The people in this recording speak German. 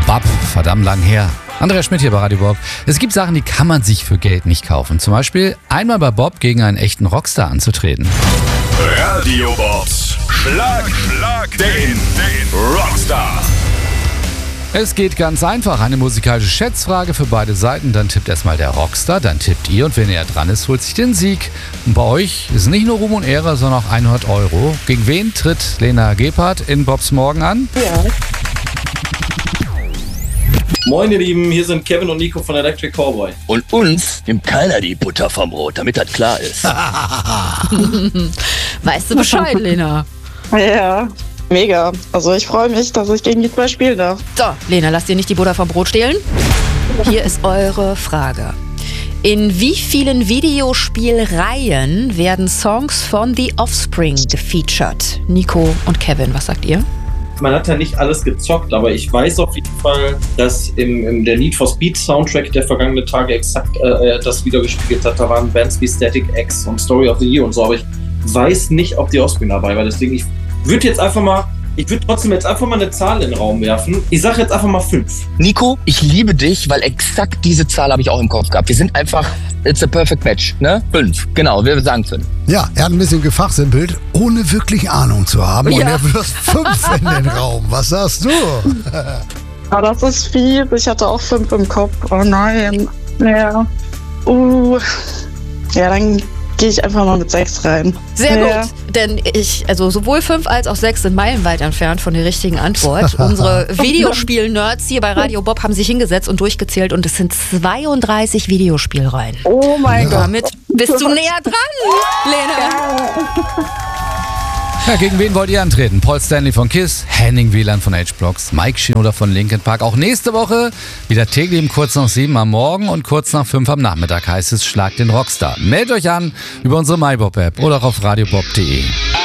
Bob, verdammt lang her. Andreas Schmidt hier bei Radio Bob. Es gibt Sachen, die kann man sich für Geld nicht kaufen. Zum Beispiel einmal bei Bob gegen einen echten Rockstar anzutreten. Radio Bobs Schlag den Rockstar. Es geht ganz einfach. Eine musikalische Schätzfrage für beide Seiten. Dann tippt erstmal der Rockstar, dann tippt ihr und wer näher dran ist, holt sich den Sieg. Und bei euch ist nicht nur Ruhm und Ehre, sondern auch 100 €. Gegen wen tritt Lena Gebhardt in Bobs Morgen an? Ja. Moin ihr Lieben, hier sind Kevin und Nico von Electric Cowboy. Und uns nimmt keiner die Butter vom Brot, damit das klar ist. Weißt du Bescheid, Lena? Ja, mega. Also ich freue mich, dass ich gegen die zwei spielen darf. So, Lena, lasst ihr nicht die Butter vom Brot stehlen? Hier ist eure Frage. In wie vielen Videospielreihen werden Songs von The Offspring gefeatured? Nico und Kevin, was sagt ihr? Man hat ja nicht alles gezockt, aber ich weiß auf jeden Fall, dass im der Need for Speed Soundtrack der vergangenen Tage exakt das wieder gespielt hat. Da waren Bands wie Static X und Story of the Year und so, aber ich weiß nicht, ob die Offspring dabei war. Deswegen, ich würde trotzdem jetzt einfach mal eine Zahl in den Raum werfen. Ich sage jetzt einfach mal 5. Nico, ich liebe dich, weil exakt diese Zahl habe ich auch im Kopf gehabt. Wir sind einfach, it's a perfect match, ne? 5, genau, wir sagen 5. Ja, er hat ein bisschen gefachsimpelt, ohne wirklich Ahnung zu haben. Ja. Und er wirft 5 in den Raum. Was sagst du? Aber das ist viel. Ich hatte auch 5 im Kopf. Oh nein. Ja. Ja, dann gehe ich einfach mal mit 6 rein. Sehr Ja. gut, denn sowohl 5 als auch 6 sind meilenweit entfernt von der richtigen Antwort. Unsere Videospiel-Nerds hier bei Radio Bob haben sich hingesetzt und durchgezählt und es sind 32 Videospielreihen. Oh mein Gott. Damit bist du näher dran, Lena. Ja, gegen wen wollt ihr antreten? Paul Stanley von KISS, Henning Wieland von H-Blocks, Mike Shinoda von Linkin Park. Auch nächste Woche wieder täglich um kurz nach 7 am Morgen und kurz nach 5 am Nachmittag heißt es Schlag den Rockstar. Meldet euch an über unsere MyBob-App oder auf radiobob.de.